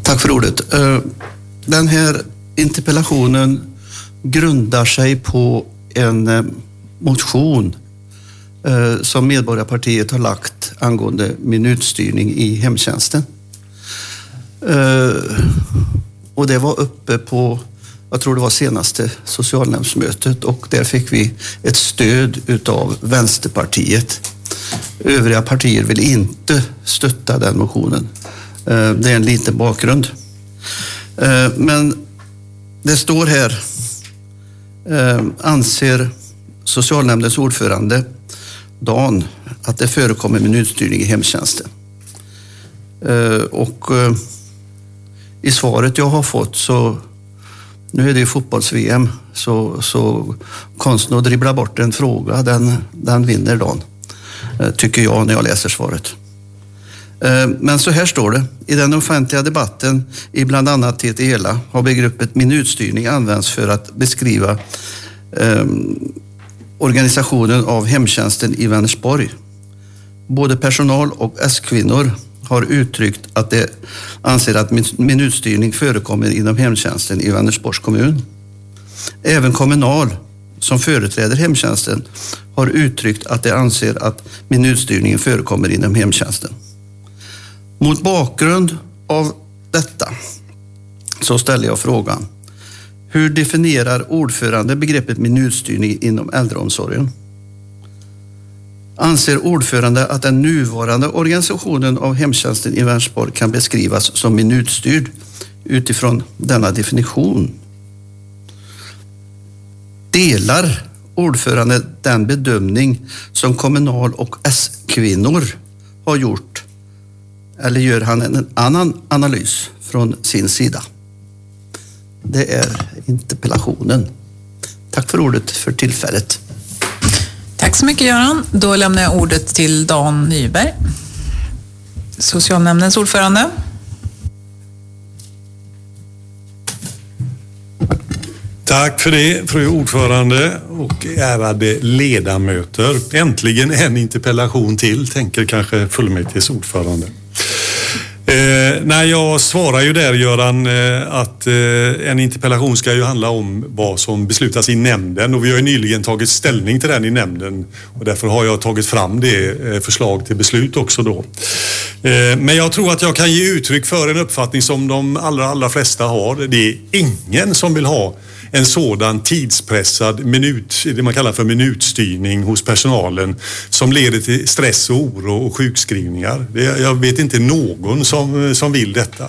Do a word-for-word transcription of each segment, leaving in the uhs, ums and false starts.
Tack för ordet. Den här interpellationen grundar sig på en motion som Medborgarpartiet har lagt angående minutstyrning i hemtjänsten. Och det var uppe på, jag tror det var senaste socialnämndsmötet, och där fick vi ett stöd utav Vänsterpartiet. Övriga partier vill inte stötta den motionen. Det är en liten bakgrund. Men det står här, anser socialnämndens ordförande Dan att det förekommer minutstyrning i hemtjänsten. Och i svaret jag har fått, så nu är det ju fotbolls-V M, så, så konsten att dribbla bort en fråga, den, den vinner Dan, tycker jag när jag läser svaret. Men så här står det: i den offentliga debatten i bland annat T T Hela har begreppet minutstyrning använts för att beskriva eh, organisationen av hemtjänsten i Vänersborg. Både personal och S-kvinnor har uttryckt att de anser att minutstyrning förekommer inom hemtjänsten i Vänersborgs kommun. Även Kommunal, som företräder hemtjänsten, har uttryckt att de anser att minutstyrningen förekommer inom hemtjänsten. Mot bakgrund av detta så ställer jag frågan: hur definierar ordförande begreppet minutstyrning inom äldreomsorgen? Anser ordförande att den nuvarande organisationen av hemtjänsten i Vänersborg kan beskrivas som minutstyrd utifrån denna definition? Delar ordförande den bedömning som Kommunal och S-kvinnor har gjort, eller gör han en annan analys från sin sida? Det är interpellationen. Tack för ordet för tillfället. Tack så mycket, Göran. Då lämnar jag ordet till Dan Nyberg, socialnämndens ordförande. Tack för det, fru ordförande och ärade ledamöter. Äntligen en interpellation till, tänker kanske fullmäktiges ordförande. Eh, nej, jag svarar ju där, Göran, eh, att eh, en interpellation ska ju handla om vad som beslutas i nämnden, och vi har ju nyligen tagit ställning till den i nämnden, och därför har jag tagit fram det eh, förslag till beslut också då. Eh, men jag tror att jag kan ge uttryck för en uppfattning som de allra, allra flesta har. Det är ingen som vill ha en sådan tidspressad minut, det man kallar för minutstyrning hos personalen, som leder till stress och oro och sjukskrivningar. Det, jag vet inte någon som, som vill detta.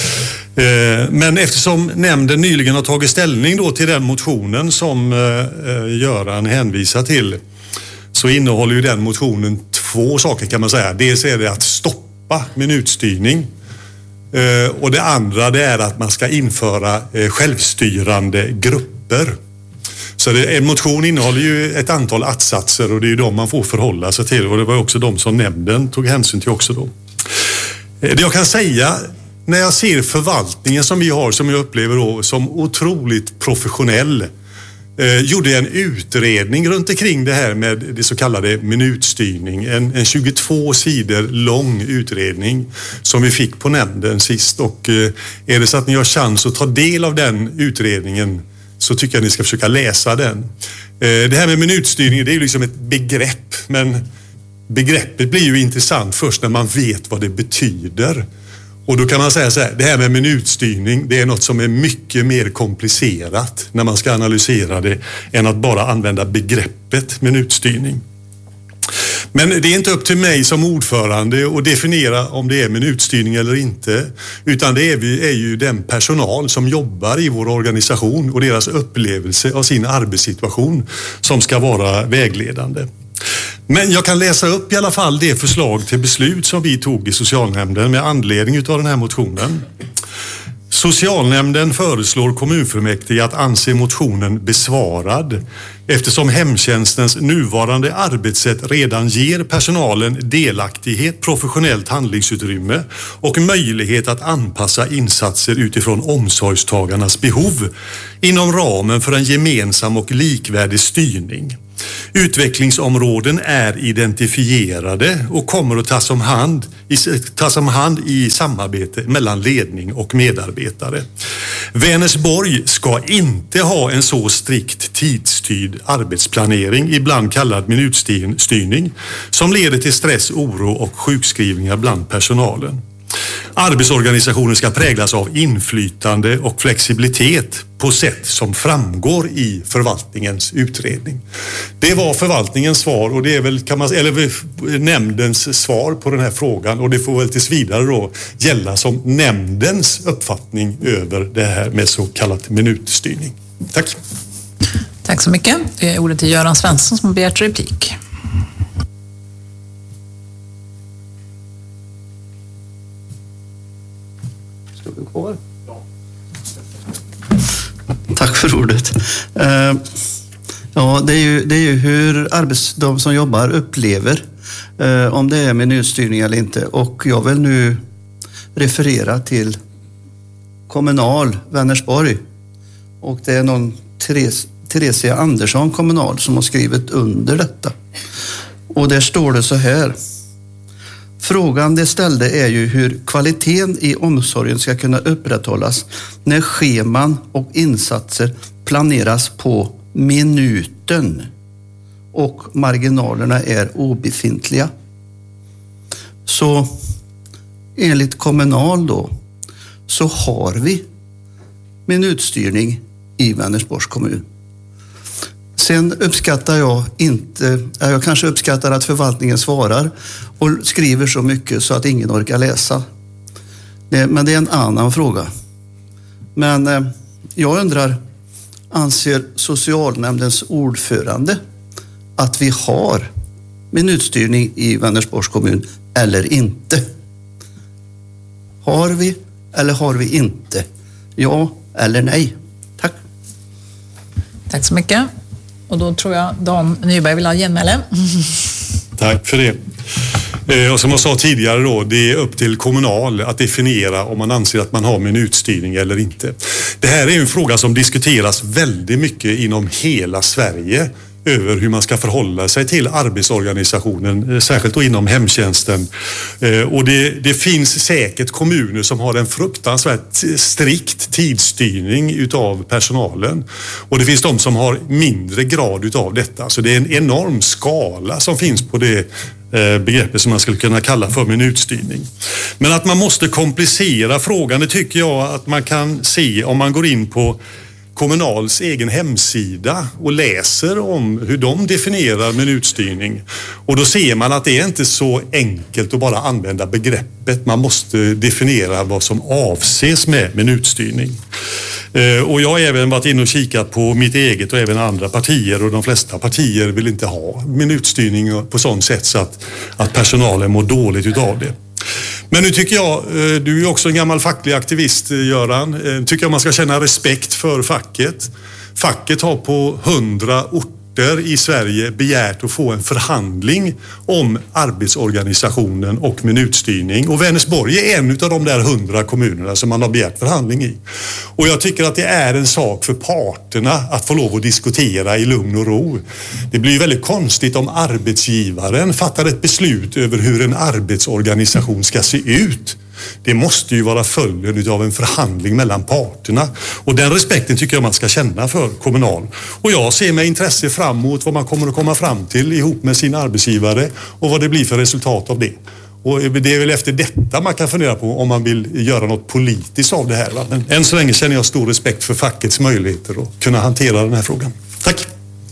Eh, men eftersom nämnden nyligen har tagit ställning då till den motionen som eh, Göran hänvisar till, så innehåller ju den motionen två saker, kan man säga. Dels är det att stoppa minutstyrning. Uh, och det andra, det är att man ska införa uh, självstyrande grupper. Så det, en motion innehåller ju ett antal attsatser, och det är ju de man får förhålla sig till, och det var också de som nämnden tog hänsyn till också då. Uh, det jag kan säga, när jag ser förvaltningen som vi har, som jag upplever då som otroligt professionell, eh, gjorde en utredning runt omkring det här med det så kallade minutstyrning. En, en tjugotvå sidor lång utredning som vi fick på nämnden sist, och eh, är det så att ni har chans att ta del av den utredningen, så tycker jag att ni ska försöka läsa den. Eh, det här med minutstyrning, det är ju liksom ett begrepp, men begreppet blir ju intressant först när man vet vad det betyder. Och då kan man säga så här, det här med minutstyrning, det är något som är mycket mer komplicerat när man ska analysera det än att bara använda begreppet minutstyrning. Men det är inte upp till mig som ordförande att definiera om det är minutstyrning eller inte, utan det är, vi, är ju den personal som jobbar i vår organisation och deras upplevelse av sin arbetssituation som ska vara vägledande. Men jag kan läsa upp i alla fall det förslag till beslut som vi tog i socialnämnden med anledning av den här motionen. Socialnämnden föreslår kommunfullmäktige att anse motionen besvarad, eftersom hemtjänstens nuvarande arbetssätt redan ger personalen delaktighet, professionellt handlingsutrymme och möjlighet att anpassa insatser utifrån omsorgstagarnas behov inom ramen för en gemensam och likvärdig styrning. Utvecklingsområden är identifierade och kommer att tas om hand i, tas om hand i samarbete mellan ledning och medarbetare. Vänersborg ska inte ha en så strikt tidsstyrd arbetsplanering, ibland kallad minutstyrning, som leder till stress, oro och sjukskrivningar bland personalen. Arbetsorganisationen ska präglas av inflytande och flexibilitet på sätt som framgår i förvaltningens utredning. Det var förvaltningens svar och det är väl kan man, eller nämndens svar på den här frågan, och det får väl tills vidare då gälla som nämndens uppfattning över det här med så kallat minutstyrning. Tack. Tack så mycket. Det är ordet till Göran Svensson som har begärt replik. Ska vi kvar? Tack för ordet. Uh, ja, det är ju, det är ju hur arbets, de som jobbar upplever uh, om det är minutstyrning eller inte. Och jag vill nu referera till Kommunal Vänersborg. Och det är någon Therese, Theresia Andersson Kommunal som har skrivit under detta. Och där står det så här. Frågan det ställde är ju hur kvaliteten i omsorgen ska kunna upprätthållas när scheman och insatser planeras på minuten och marginalerna är obefintliga. Så enligt Kommunal då så har vi minutstyrning i Vänersborgs kommun. Sen uppskattar jag inte, jag kanske uppskattar att förvaltningen svarar och skriver så mycket så att ingen orkar läsa. Det, men det är en annan fråga. Men eh, jag undrar, anser socialnämndens ordförande att vi har minutstyrning i Vänersborgs kommun eller inte? Har vi eller har vi inte? Ja eller nej? Tack. Tack så mycket. Och då tror jag Dan Nyberg vill ha genmäle. Tack för det. Eh, och som jag sa tidigare då, det är upp till Kommunal att definiera om man anser att man har minutstyrning eller inte. Det här är en fråga som diskuteras väldigt mycket inom hela Sverige över hur man ska förhålla sig till arbetsorganisationen, särskilt då inom hemtjänsten. Och det, det finns säkert kommuner som har en fruktansvärt strikt tidsstyrning utav personalen. Och det finns de som har mindre grad utav detta. Så det är en enorm skala som finns på det begreppet som man skulle kunna kalla för minutstyrning. Men att man måste komplicera frågan, det tycker jag att man kan se om man går in på Kommunals egen hemsida och läser om hur de definierar minutstyrning. Och då ser man att det är inte så enkelt att bara använda begreppet. Man måste definiera vad som avses med minutstyrning. Och jag har även varit inne och kikat på mitt eget och även andra partier, och de flesta partier vill inte ha minutstyrning på sånt sätt så att, att personalen mår dåligt utav det. Men nu tycker jag, du är också en gammal facklig aktivist, Göran, tycker jag man ska känna respekt för facket. Facket har på hundra orter i Sverige begärt att få en förhandling om arbetsorganisationen och minutstyrning. Och Vänersborg är en av de där hundra kommunerna som man har begärt förhandling i. Och jag tycker att det är en sak för parterna att få lov att diskutera i lugn och ro. Det blir väldigt konstigt om arbetsgivaren fattar ett beslut över hur en arbetsorganisation ska se ut. Det måste ju vara följden av en förhandling mellan parterna. Och den respekten tycker jag man ska känna för Kommunal. Och jag ser med intresse fram emot vad man kommer att komma fram till ihop med sin arbetsgivare och vad det blir för resultat av det. Och det är väl efter detta man kan fundera på om man vill göra något politiskt av det här. Va? Men än så länge känner jag stor respekt för fackets möjligheter att kunna hantera den här frågan. Tack!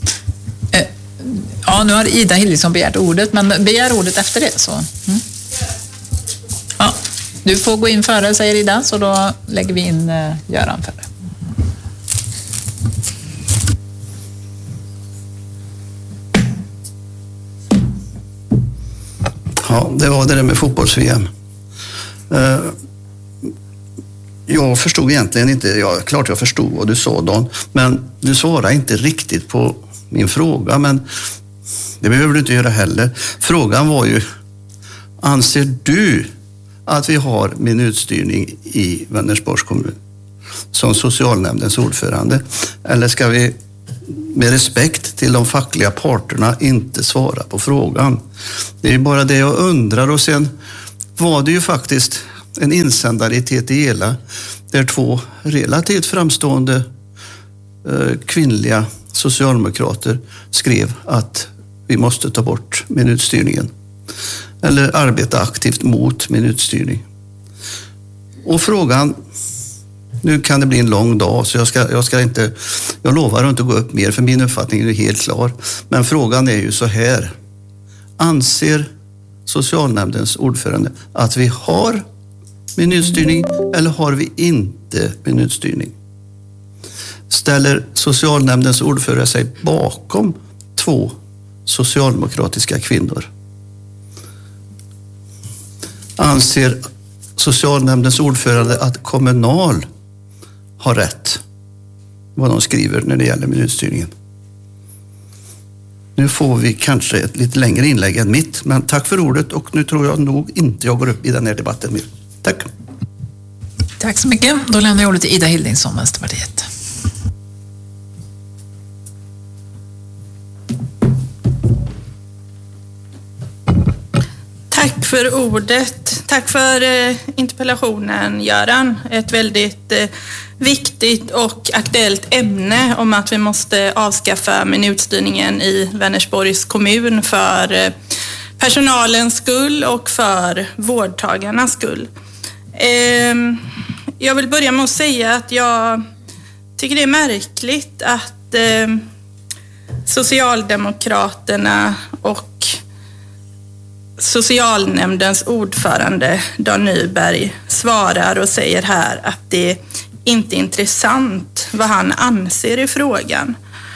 Ja, nu har Ida Hildesson begärt ordet, men begär ordet efter det så... Mm. Ja. Du får gå in före, säger Ida, så då lägger vi in uh, Göran före. Ja, det var det där med fotbolls-V M. Uh, jag förstod egentligen inte, ja, klart jag förstod vad du sa, Dan, men du svarade inte riktigt på min fråga, men det behöver du inte göra heller. Frågan var ju, anser du att vi har minutstyrning i Vänersborgs kommun som socialnämndens ordförande? Eller ska vi med respekt till de fackliga parterna inte svara på frågan. Det är bara det jag undrar. Och sen var det ju faktiskt en insändare i T T Ela där två relativt framstående eh, kvinnliga socialdemokrater skrev att vi måste ta bort minutstyrningen eller arbeta aktivt mot minutstyrning. Och frågan, nu kan det bli en lång dag så jag ska, jag ska inte, jag lovar att inte gå upp mer för min uppfattning är helt klar. Men frågan är ju så här, anser socialnämndens ordförande att vi har minutstyrning eller har vi inte minutstyrning? Ställer socialnämndens ordförande sig bakom två socialdemokratiska kvinnor? Anser socialnämndens ordförande att Kommunal har rätt vad de skriver när det gäller minutstyrningen? Nu får vi kanske ett lite längre inlägg än mitt, men tack för ordet och nu tror jag nog inte jag går upp i den här debatten mer. Tack. Tack så mycket. Då lämnar jag ordet till Ida Hildingsson, Vänsterpartiet. Tack för ordet. Tack för eh, interpellationen, Göran. Ett väldigt eh, viktigt och aktuellt ämne om att vi måste avskaffa minutstyrningen i Vänersborgs kommun för eh, personalens skull och för vårdtagarnas skull. Eh, jag vill börja med att säga att jag tycker det är märkligt att eh, Socialdemokraterna och socialnämndens ordförande Dan Nyberg svarar och säger här att det inte är intressant vad han anser i frågan.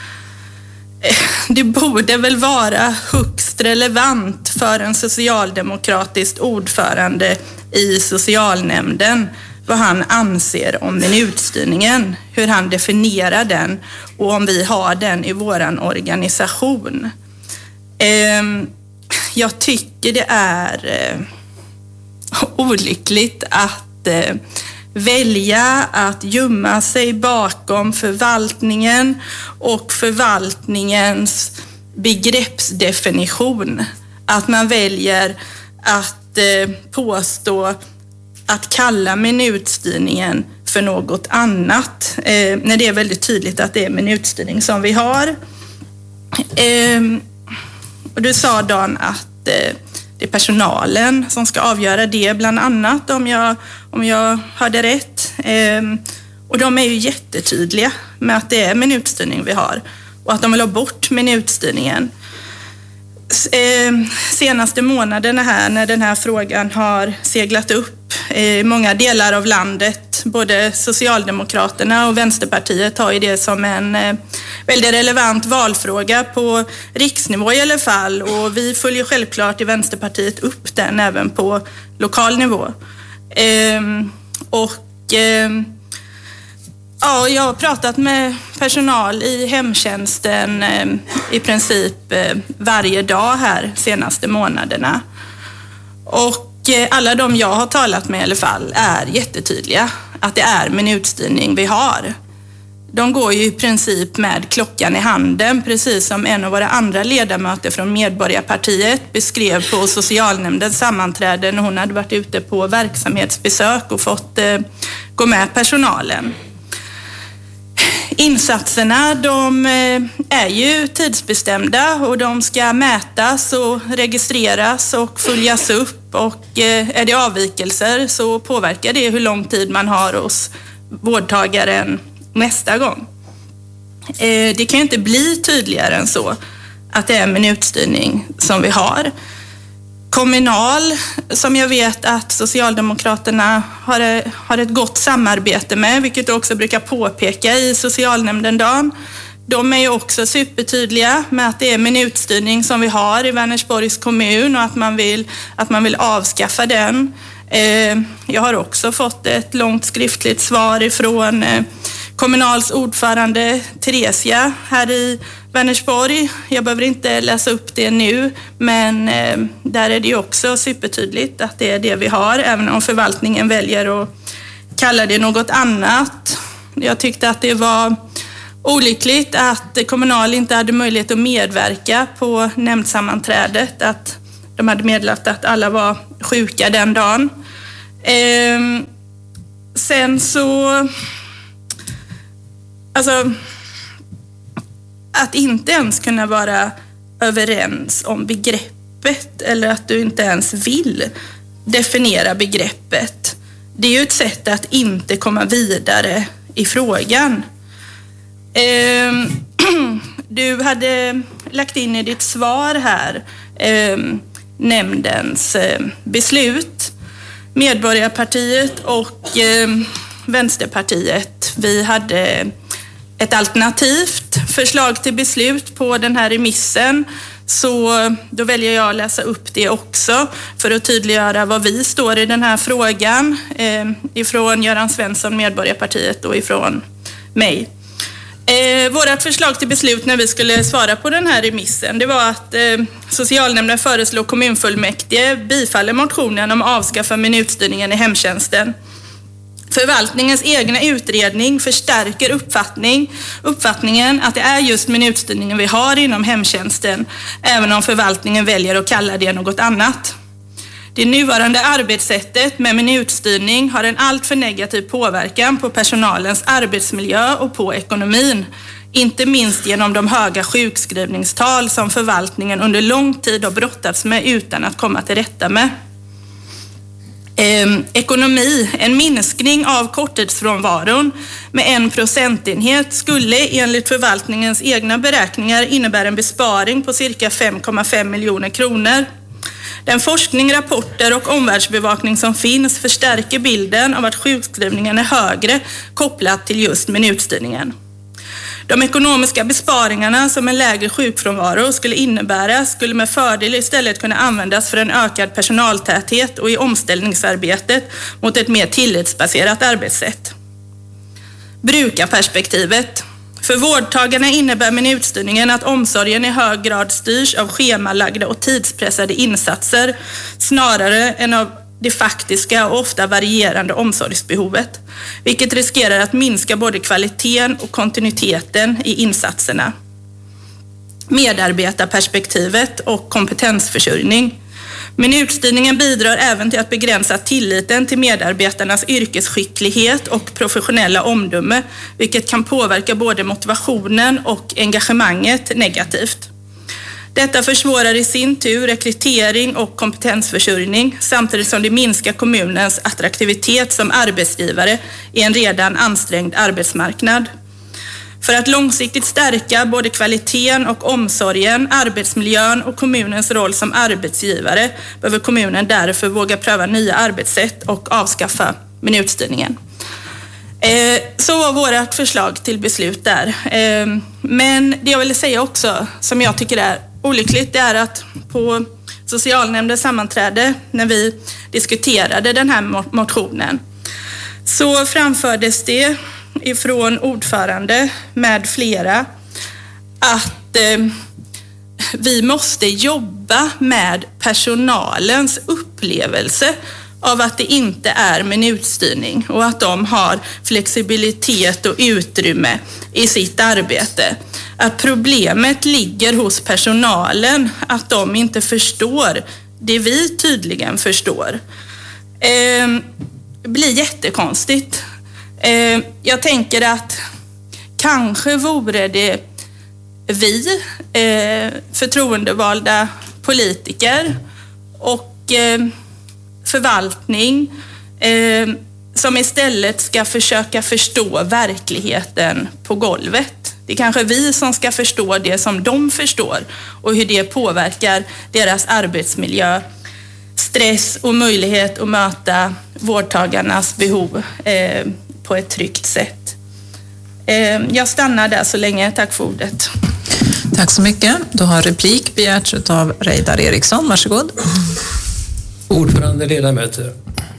Det borde väl vara högst relevant för en socialdemokratisk ordförande i socialnämnden vad han anser om minutstyrningen, hur han definierar den och om vi har den i våran organisation. Ehm, Jag tycker det är eh, olyckligt att eh, välja att gömma sig bakom förvaltningen och förvaltningens begreppsdefinition. Att man väljer att eh, påstå att kalla minutstyrningen för något annat eh, när det är väldigt tydligt att det är minutstyrning som vi har. Eh, Och du sa, Dan, att eh, det är personalen som ska avgöra det bland annat, om jag, om jag hörde rätt. Eh, och de är ju jättetydliga med att det är minutstyrning vi har och att de vill ha bort minutstyrningen. Eh, senaste månaderna här när den här frågan har seglat upp i många delar av landet, både Socialdemokraterna och Vänsterpartiet har ju det som en eh, väldigt relevant valfråga på riksnivå i alla fall, och vi följer självklart i Vänsterpartiet upp den även på lokal nivå. Eh, och eh, ja, jag har pratat med personal i hemtjänsten eh, i princip eh, varje dag här senaste månaderna. Och eh, alla de jag har talat med i alla fall är jättetydliga att det är minutstyrning vi har. De går ju i princip med klockan i handen, precis som en av våra andra ledamöter från Medborgarpartiet beskrev på socialnämndens sammanträde när hon hade varit ute på verksamhetsbesök och fått eh, gå med personalen. Insatserna, de är ju tidsbestämda och de ska mätas och registreras och följas upp, och är det avvikelser så påverkar det hur lång tid man har hos vårdtagaren nästa gång. Det kan ju inte bli tydligare än så att det är minutstyrning som vi har. Kommunal, som jag vet att Socialdemokraterna har, har ett gott samarbete med, vilket också brukar påpeka i socialnämnden, Dan. De är ju också supertydliga med att det är minutstyrning som vi har i Vänersborgs kommun och att man vill, att man vill avskaffa den. Eh, jag har också fått ett långt skriftligt svar ifrån eh, Kommunals ordförande Theresia här i Vänersborg. Jag behöver inte läsa upp det nu, men eh, där är det ju också supertydligt att det är det vi har, även om förvaltningen väljer att kalla det något annat. Jag tyckte att det var Olyckligt att Kommunal inte hade möjlighet att medverka på nämndsammanträdet, att de hade meddelat att alla var sjuka den dagen. Eh, sen så, alltså, att inte ens kunna vara överens om begreppet eller att du inte ens vill definiera begreppet. Det är ju ett sätt att inte komma vidare i frågan. Eh, du hade lagt in i ditt svar här eh, nämndens eh, beslut. Medborgarpartiet och eh, Vänsterpartiet, vi hade ett alternativt förslag till beslut på den här remissen. Så då väljer jag att läsa upp det också för att tydliggöra vad vi står i den här frågan. Eh, ifrån Göran Svensson, Medborgarpartiet, och ifrån mig. Eh, vårat förslag till beslut när vi skulle svara på den här remissen, det var att eh, socialnämnden föreslår kommunfullmäktige bifaller motionen om att avskaffa minutstyrningen i hemtjänsten. Förvaltningens egna utredning förstärker uppfattning, uppfattningen att det är just minutstyrningen vi har inom hemtjänsten, även om förvaltningen väljer att kalla det något annat. Det nuvarande arbetssättet med minutstyrning har en alltför negativ påverkan på personalens arbetsmiljö och på ekonomin. Inte minst genom de höga sjukskrivningstal som förvaltningen under lång tid har brottats med utan att komma till rätta med. Eh, ekonomi, en minskning av korttidsfrånvaron med en procentenhet skulle enligt förvaltningens egna beräkningar innebära en besparing på cirka fem komma fem miljoner kronor. Den forskning, rapporter och omvärldsbevakning som finns förstärker bilden av att sjukskrivningen är högre kopplat till just minutstyrningen. De ekonomiska besparingarna som en lägre sjukfrånvaro skulle innebära skulle med fördel istället kunna användas för en ökad personaltäthet och i omställningsarbetet mot ett mer tillitsbaserat arbetssätt. Brukarperspektivet. För vårdtagarna innebär minutstyrningen att omsorgen i hög grad styrs av schemalagda och tidspressade insatser snarare än av det faktiska och ofta varierande omsorgsbehovet, vilket riskerar att minska både kvaliteten och kontinuiteten i insatserna. Medarbetarperspektivet och kompetensförsörjning. Minutstyrningen bidrar även till att begränsa tilliten till medarbetarnas yrkesskicklighet och professionella omdöme, vilket kan påverka både motivationen och engagemanget negativt. Detta försvårar i sin tur rekrytering och kompetensförsörjning samtidigt som det minskar kommunens attraktivitet som arbetsgivare i en redan ansträngd arbetsmarknad. För att långsiktigt stärka både kvaliteten och omsorgen, arbetsmiljön och kommunens roll som arbetsgivare behöver kommunen därför våga pröva nya arbetssätt och avskaffa minutstyrningen. Så var vårt förslag till beslut där. Men det jag vill säga också, som jag tycker är olyckligt, det är att på socialnämndens sammanträde när vi diskuterade den här motionen så framfördes det ifrån ordförande med flera att eh, vi måste jobba med personalens upplevelse av att det inte är minutstyrning och att de har flexibilitet och utrymme i sitt arbete. Att problemet ligger hos personalen, att de inte förstår det vi tydligen förstår. Eh, det blir jättekonstigt. Eh, jag tänker att kanske vore det vi eh, förtroendevalda politiker och eh, förvaltning eh, som istället ska försöka förstå verkligheten på golvet. Det är kanske vi som ska förstå det som de förstår och hur det påverkar deras arbetsmiljö, stress och möjlighet att möta vårdtagarnas behov eh, på ett tryggt sätt. Eh, jag stannar där så länge. Tack för ordet. Tack så mycket. Då har replik begärts av Reidar Eriksson. Varsågod. Ordförande, ledamöter.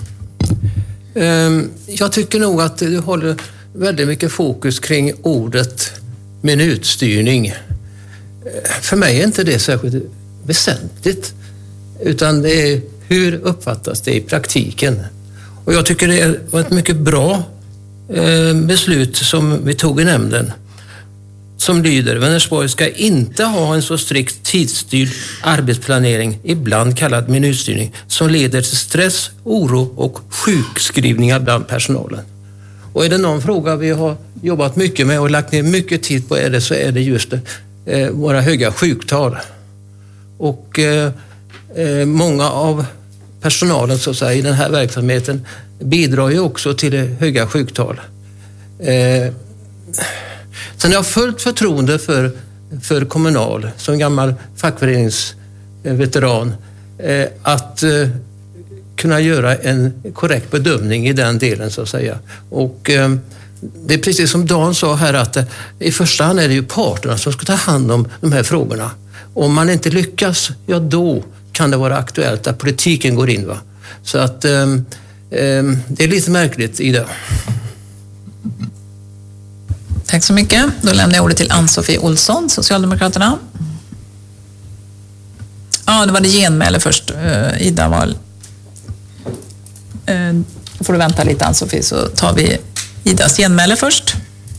Jag tycker nog att du håller väldigt mycket fokus kring ordet minutstyrning. För mig är inte det särskilt väsentligt, utan det är hur uppfattas det i praktiken. Och jag tycker det var ett mycket bra beslut som vi tog i nämnden. som lyder: Vänersborg ska inte ha en så strikt tidsstyrd arbetsplanering, ibland kallad minutstyrning, som leder till stress, oro och sjukskrivningar bland personalen. Och är det någon fråga vi har jobbat mycket med och lagt ner mycket tid på är det, så är det just det, eh, våra höga sjuktal. Och eh, eh, många av personalen så att säga, i den här verksamheten bidrar ju också till det höga sjuktal. Eh, sen jag har fullt förtroende för, för Kommunal som gammal fackföreningsveteran eh, att eh, kunna göra en korrekt bedömning i den delen så att säga. Och eh, det är precis som Dan sa här att eh, i första hand är det ju parterna som ska ta hand om de här frågorna. Om man inte lyckas, ja då kan det vara aktuellt att politiken går in. Va? Så att eh, eh, det är lite märkligt i det. Tack så mycket. Då lämnar jag ordet till Ann-Sofie Olsson, Socialdemokraterna. Ja, det var det genmäle först. Uh, Ida var... Uh, får du vänta lite, Ann-Sofie, så tar vi Idas genmäle först.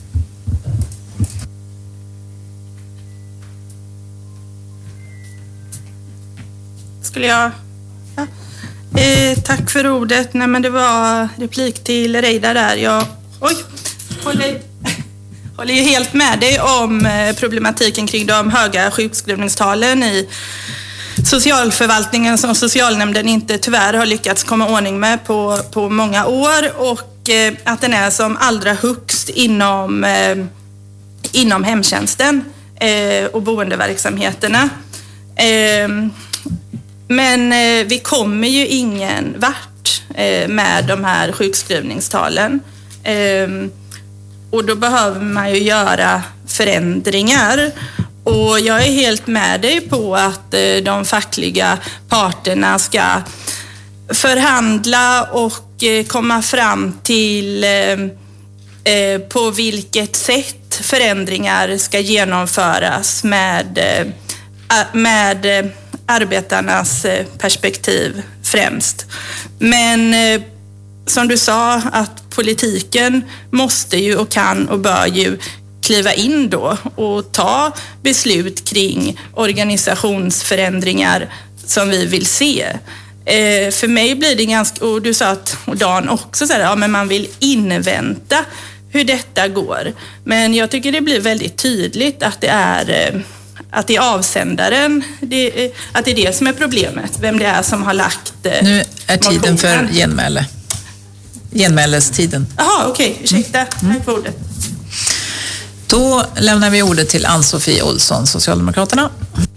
Skulle jag... Ja. Eh, tack för ordet. Nej, men det var replik till Reidar där. Jag oj, håller, håller ju helt med dig om problematiken kring de höga sjukskrivningstalen i socialförvaltningen som socialnämnden inte tyvärr har lyckats komma ordning med på, på många år, och eh, att den är som allra högst inom, eh, inom hemtjänsten eh, och boendeverksamheterna. Eh, Men eh, vi kommer ju ingen vart eh, med de här sjukskrivningstalen. Eh, och då behöver man ju göra förändringar. Och jag är helt med dig på att eh, de fackliga parterna ska förhandla och eh, komma fram till eh, eh, på vilket sätt förändringar ska genomföras med, eh, med eh, arbetarnas perspektiv främst. Men eh, som du sa, att politiken måste ju och kan och bör ju kliva in då och ta beslut kring organisationsförändringar som vi vill se. Eh, för mig blir det ganska, och du sa att, och Dan också, så här, ja, men man vill invänta hur detta går. Men jag tycker det blir väldigt tydligt att det är eh, att det är avsändaren, det, att det är det som är problemet, vem det är som har lagt eh, Nu är tiden motionen. För genmäle. Genmälestiden. Jaha, okej, okay. Ursäkta. Mm. Tack för ordet. Då lämnar vi ordet till Ann-Sofie Olsson, Socialdemokraterna.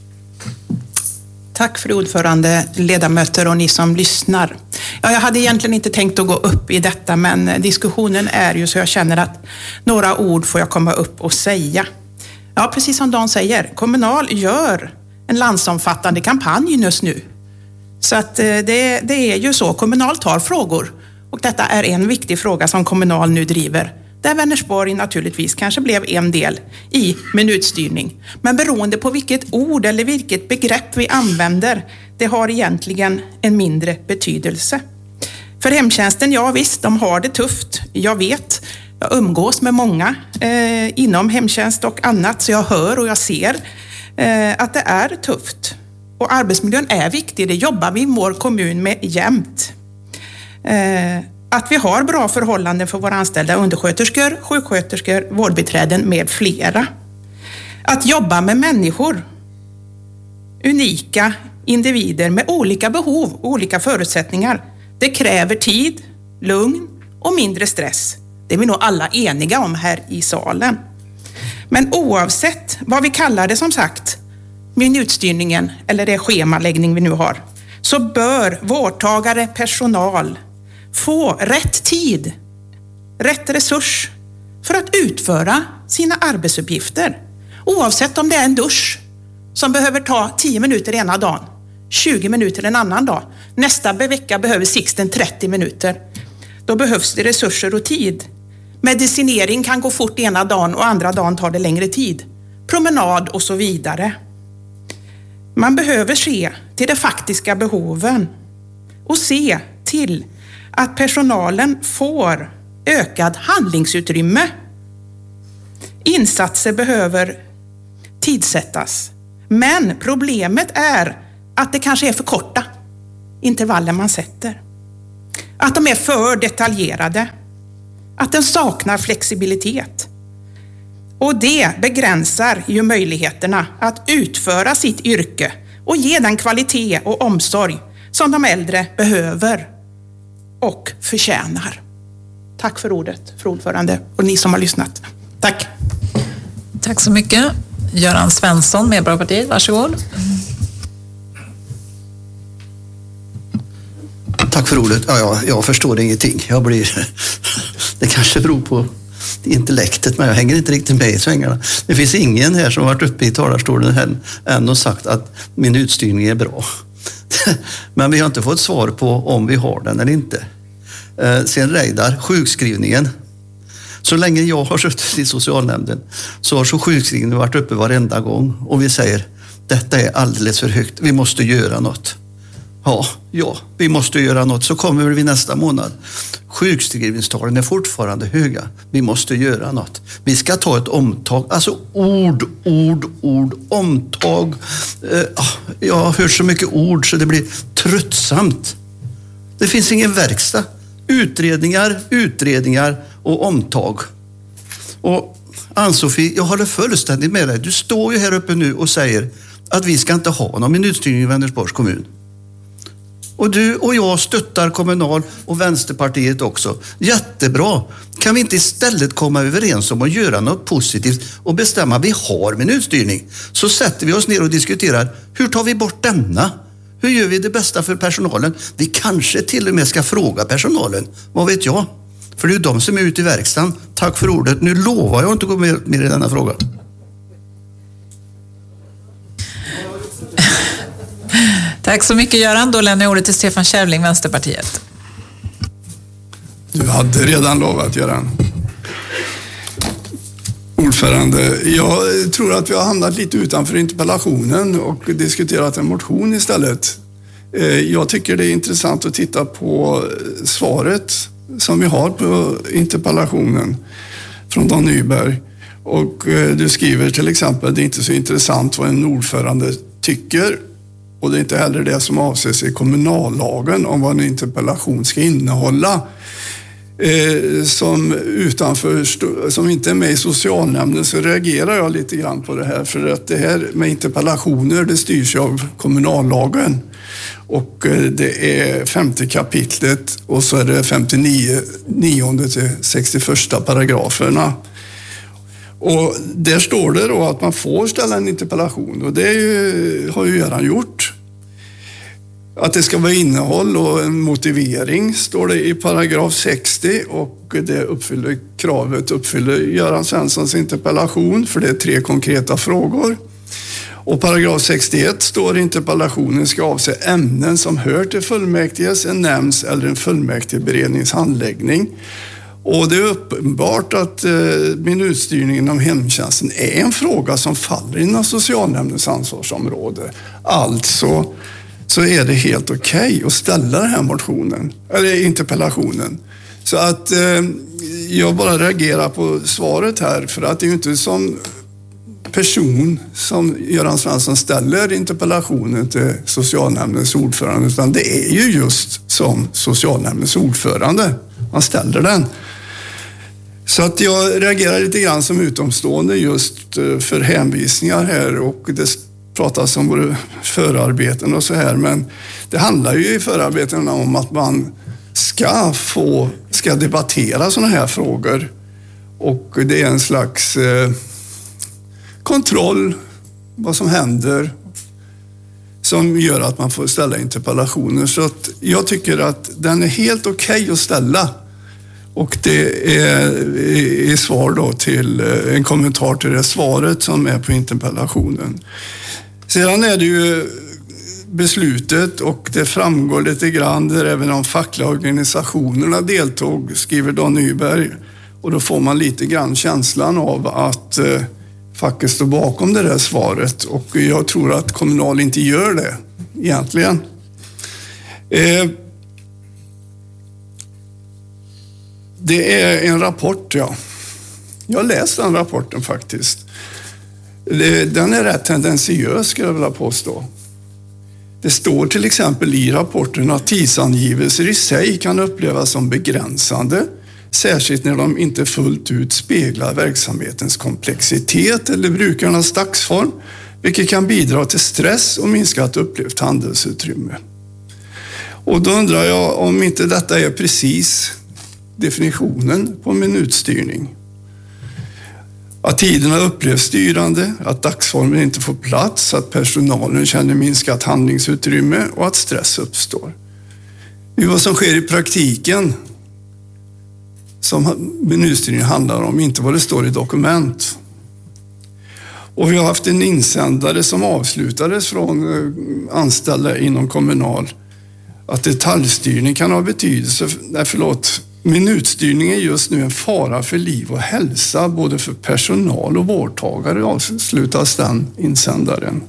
Tack för ordförande, ledamöter och ni som lyssnar. Ja, jag hade egentligen inte tänkt att gå upp i detta, men diskussionen är ju så jag känner att några ord får jag komma upp och säga. Ja, precis som Dan säger, Kommunal gör en landsomfattande kampanj just nu. Så att det, det är ju så, Kommunal tar frågor. Och detta är en viktig fråga som Kommunal nu driver. Där Vänersborg naturligtvis kanske blev en del i minutstyrning. Men beroende på vilket ord eller vilket begrepp vi använder, det har egentligen en mindre betydelse. För hemtjänsten, ja visst, de har det tufft. Jag vet, jag umgås med många eh, inom hemtjänst och annat, så jag hör och jag ser eh, att det är tufft. Och arbetsmiljön är viktig, det jobbar vi i vår kommun med jämt. Eh, att vi har bra förhållanden för våra anställda undersköterskor, sjuksköterskor, vårdbiträden med flera. Att jobba med människor, unika individer med olika behov, olika förutsättningar, det kräver tid, lugn och mindre stress. Det är vi nog alla eniga om här i salen. Men oavsett vad vi kallar det, som sagt, minutstyrningen eller det schemaläggning vi nu har, så bör vårdtagare, personal få rätt tid, rätt resurs för att utföra sina arbetsuppgifter. Oavsett om det är en dusch som behöver ta tio minuter ena dagen, tjugo minuter en annan dag. Nästa vecka behöver Sixten trettio minuter. Då behövs det resurser och tid. Medicinering kan gå fort ena dagen och andra dagen tar det längre tid. Promenad och så vidare. Man behöver se till de faktiska behoven och se till att personalen får ökad handlingsutrymme. Insatser behöver tidsättas. Men problemet är att det kanske är för korta intervaller man sätter. Att de är för detaljerade. Att den saknar flexibilitet. Och det begränsar ju möjligheterna att utföra sitt yrke och ge den kvalitet och omsorg som de äldre behöver och förtjänar. Tack för ordet, fru ordförande, och ni som har lyssnat. Tack. Tack så mycket. Göran Svensson, Medborgarpartiet, varsågod. Tack för ordet. Ja, jag, jag förstår ingenting. Jag blir... Det kanske beror på intellektet, men jag hänger inte riktigt med i svängarna. Det finns ingen här som har varit uppe i talarstolen än, än och sagt att min utstyrning är bra. Men vi har inte fått svar på om vi har den eller inte. Eh, sen Reidar, sjukskrivningen. Så länge jag har suttit i socialnämnden så har så sjukskrivningen varit uppe varenda gång. Och vi säger, detta är alldeles för högt. Vi måste göra något. Ja, ja, vi måste göra något. Så kommer vi nästa månad. Sjukskrivningstalen är fortfarande höga. Vi måste göra något. Vi ska ta ett omtag. Alltså ord, ord, ord, omtag. Jag har hört så mycket ord så det blir tröttsamt. Det finns ingen verkstad. Utredningar, utredningar och omtag. Och Ann-Sofie, jag håller fullständigt med dig. Du står ju här uppe nu och säger att vi ska inte ha någon minutstyrning i Vänersborgs kommun. Och du och jag stöttar Kommunal och Vänsterpartiet också. Jättebra. Kan vi inte istället komma överens om att göra något positivt och bestämma att vi har minutstyrning? Så sätter vi oss ner och diskuterar, hur tar vi bort denna? Hur gör vi det bästa för personalen? Vi kanske till och med ska fråga personalen. Vad vet jag? För det är ju de som är ute i verkstaden. Tack för ordet. Nu lovar jag inte att gå med, med i denna fråga. Tack så mycket Göran. Då lämnar jag ordet till Stefan Kärvling, Vänsterpartiet. Du hade redan lovat, Göran. Ordförande, jag tror att vi har hamnat lite utanför interpellationen och diskuterat en motion istället. Jag tycker det är intressant att titta på svaret som vi har på interpellationen från Dan Nyberg. Och du skriver till exempel, det är inte så intressant vad en ordförande tycker. Och det är inte heller det som avses i kommunallagen om vad en interpellation ska innehålla. Eh, som, utanför, som inte är med i socialnämnden så reagerar jag lite grann på det här. För att det här med interpellationer, det styrs av kommunallagen. Och eh, det är femte kapitlet och så är det femtionio, nionde till sextioförsta paragraferna. Och där står det då att man får ställa en interpellation och det är ju, har ju redan gjort. Att det ska vara innehåll och en motivering står det i paragraf sextio och det uppfyller kravet, uppfyller Göran Svenssons interpellation för det är tre konkreta frågor. Och paragraf sextioett står interpellationen ska avse ämnen som hör till fullmäktiges, en nämnds eller en fullmäktigeberednings handläggning. Och det är uppenbart att eh, minutstyrningen inom hemtjänsten är en fråga som faller inom socialnämndens ansvarsområde. Alltså så är det helt okej okay att ställa den här motionen, eller interpellationen. Så att eh, jag bara reagerar på svaret här för att det är ju inte som person som Göran Svensson ställer interpellationen till socialnämndens ordförande utan det är ju just som socialnämndens ordförande man ställer den. Så att jag reagerar lite grann som utomstående just för hänvisningar här och det pratas om både förarbeten och så här men det handlar ju i förarbetena om att man ska få, ska debattera sådana här frågor och det är en slags eh, kontroll vad som händer som gör att man får ställa interpellationer så att jag tycker att den är helt okej okay att ställa. Och det är i svar då till en kommentar till det svaret som är på interpellationen. Sedan är det ju beslutet och det framgår lite grann där även de fackliga organisationerna deltog, skriver Dan Nyberg. Och då får man lite grann känslan av att eh, facket står bakom det där svaret och jag tror att Kommunal inte gör det egentligen. Eh, Det är en rapport, ja. Jag har läst den rapporten faktiskt. Den är rätt tendentiös, skulle jag vilja påstå. Det står till exempel i rapporten att tidsangivelser i sig kan upplevas som begränsande, särskilt när de inte fullt ut speglar verksamhetens komplexitet eller brukarnas dagsform, vilket kan bidra till stress och minskat upplevt handelsutrymme. Och då undrar jag om inte detta är precis definitionen på minutstyrning. Att tiderna upplevs styrande, att dagsformen inte får plats, att personalen känner minskat handlingsutrymme och att stress uppstår. Det är vad som sker i praktiken som minutstyrning handlar om, inte vad det står i dokument. Och vi har haft en insändare som avslutades från anställda inom Kommunal att detaljstyrning kan ha betydelse, nej förlåt, minutstyrning är just nu en fara för liv och hälsa både för personal och vårdtagare, avslutas den insändaren.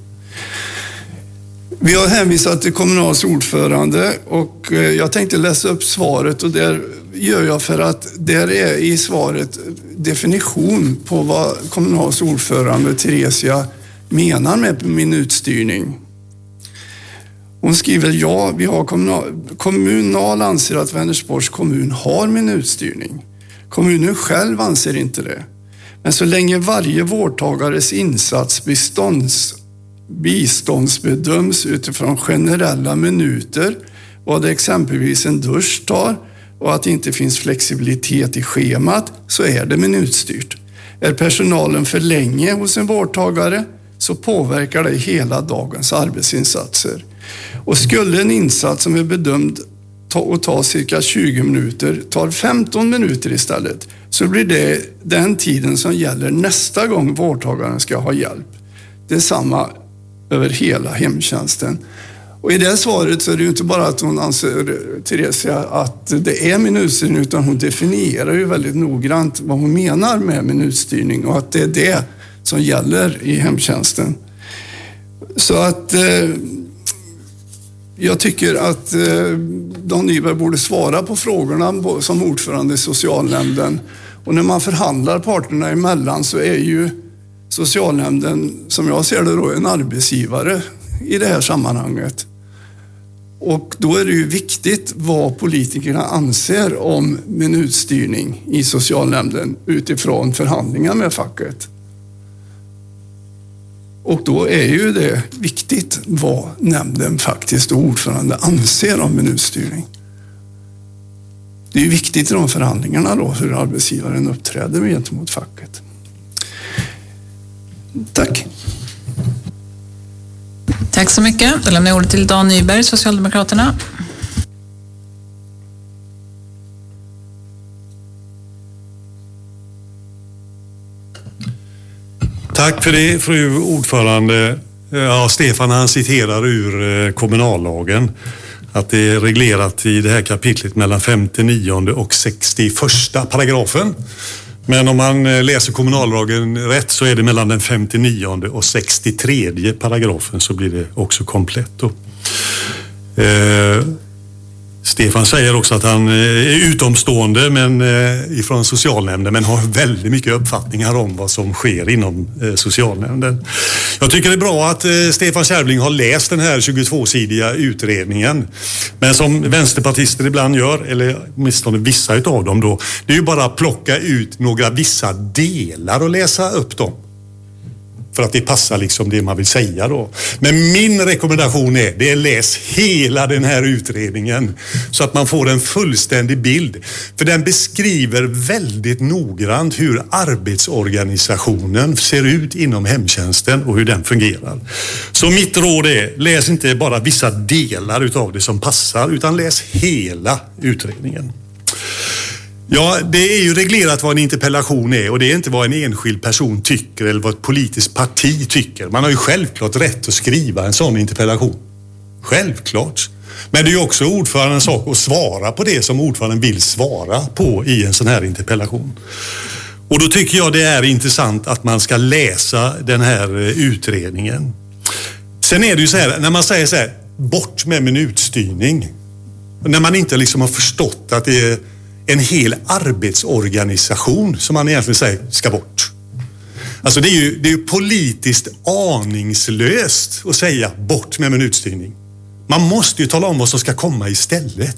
Vi har hänvisat till Kommunals ordförande och jag tänkte läsa upp svaret och där gör jag för att där är i svaret definition på vad Kommunals ordförande Theresia menar med minutstyrning. Hon skriver, ja, vi har kommunal, kommunal anser att Vänersborgs kommun har minutstyrning. Kommunen själv anser inte det. Men så länge varje vårdtagares insats bestånds, biståndsbedöms utifrån generella minuter, vad det exempelvis en dusch tar och att det inte finns flexibilitet i schemat, så är det minutstyrt. Är personalen för länge hos en vårdtagare så påverkar det hela dagens arbetsinsatser. Och skulle en insats som är bedömd ta, att ta cirka tjugo minuter tar femton minuter istället, så blir det den tiden som gäller nästa gång vårdtagaren ska ha hjälp. Det är samma över hela hemtjänsten. Och i det svaret så är det ju inte bara att hon anser, Theresia, att det är minutstyrning, utan hon definierar ju väldigt noggrant vad hon menar med minutstyrning och att det är det som gäller i hemtjänsten. Så att eh, jag tycker att eh, Dan Nyberg borde svara på frågorna som ordförande i socialnämnden. Och när man förhandlar parterna emellan så är ju socialnämnden, som jag ser det då, en arbetsgivare i det här sammanhanget. Och då är det ju viktigt vad politikerna anser om minutstyrning i socialnämnden utifrån förhandlingar med facket. Och då är ju det viktigt vad nämnden faktiskt och ordförande anser om minutstyrning. Det är ju viktigt i de förhandlingarna då hur arbetsgivaren uppträder gentemot facket. Tack. Tack så mycket. Då lämnar jag ordet till Dan Nyberg, Socialdemokraterna. Tack för det, fru ordförande. Ja, Stefan han citerar ur kommunallagen att det är reglerat i det här kapitlet mellan femtionionde och sextioförsta paragrafen. Men om man läser kommunallagen rätt så är det mellan den femtionionde och sextiotredje paragrafen, så blir det också komplett då. Eh, Stefan säger också att han är utomstående men, eh, ifrån socialnämnden, men har väldigt mycket uppfattningar om vad som sker inom eh, socialnämnden. Jag tycker det är bra att eh, Stefan Kärvling har läst den här tjugotvåsidiga utredningen. Men som vänsterpartister ibland gör, eller åtminstone vissa utav dem då, det är ju bara att plocka ut några vissa delar och läsa upp dem. För att det passar liksom det man vill säga då. Men min rekommendation är, det är läs hela den här utredningen så att man får en fullständig bild. För den beskriver väldigt noggrant hur arbetsorganisationen ser ut inom hemtjänsten och hur den fungerar. Så mitt råd är, läs inte bara vissa delar utav det som passar, utan läs hela utredningen. Ja, det är ju reglerat vad en interpellation är, och det är inte vad en enskild person tycker eller vad ett politiskt parti tycker. Man har ju självklart rätt att skriva en sån interpellation. Självklart. Men det är ju också ordförandens sak att svara på det som ordföranden vill svara på i en sån här interpellation. Och då tycker jag det är intressant att man ska läsa den här utredningen. Sen är det ju så här, när man säger så här, bort med minutstyrning. När man inte liksom har förstått att det är en hel arbetsorganisation som man egentligen säger ska bort. Alltså det är ju, det är ju politiskt aningslöst att säga bort med minutstyrning. Man måste ju tala om vad som ska komma istället.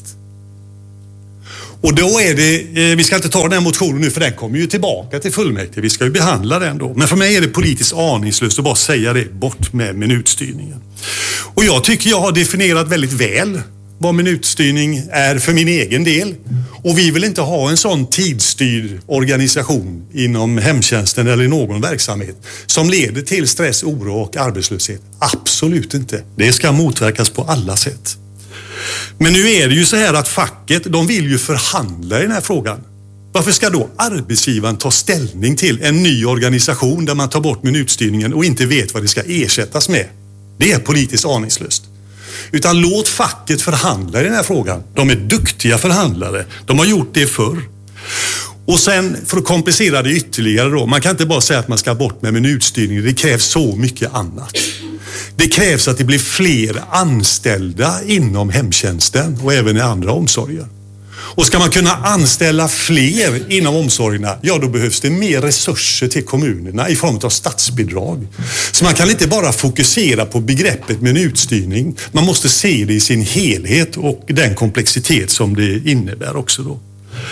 Och då är det, vi ska inte ta den här motionen nu för den kommer ju tillbaka till fullmäktige. Vi ska ju behandla den då. Men för mig är det politiskt aningslöst att bara säga det, bort med minutstyrningen. Och jag tycker jag har definierat väldigt väl vad minutstyrning är för min egen del. Och vi vill inte ha en sån tidsstyrd organisation inom hemtjänsten eller i någon verksamhet som leder till stress, oro och arbetslöshet. Absolut inte. Det ska motverkas på alla sätt. Men nu är det ju så här att facket, de vill ju förhandla i den här frågan. Varför ska då arbetsgivaren ta ställning till en ny organisation där man tar bort minutstyrningen och inte vet vad det ska ersättas med? Det är politiskt aningslöst. Utan låt facket förhandla i den här frågan. De är duktiga förhandlare. De har gjort det förr. Och sen för att komplicera det ytterligare då. Man kan inte bara säga att man ska bort med minutstyrning. Det krävs så mycket annat. Det krävs att det blir fler anställda inom hemtjänsten och även i andra omsorger. Och ska man kunna anställa fler inom omsorgerna, ja då behövs det mer resurser till kommunerna i form av statsbidrag. Så man kan inte bara fokusera på begreppet minutstyrning. Man måste se det i sin helhet och den komplexitet som det innebär också då.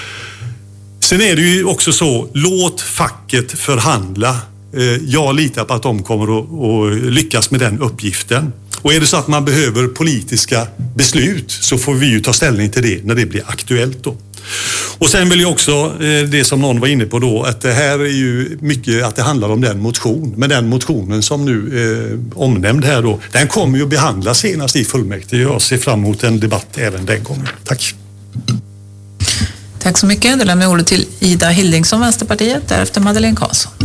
Sen är det ju också så, låt facket förhandla. Jag litar på att de kommer att lyckas med den uppgiften. Och är det så att man behöver politiska beslut så får vi ju ta ställning till det när det blir aktuellt då. Och sen vill jag också, det som någon var inne på då, att det här är ju mycket att det handlar om den motion. Men den motionen som nu är omnämnd här då, den kommer ju att behandlas senast i fullmäktige. Jag ser fram emot en debatt även den gången. Tack. Tack så mycket. Då lämnar jag ordet till Ida Hildingsson, Vänsterpartiet, därefter Madeleine Karlsson.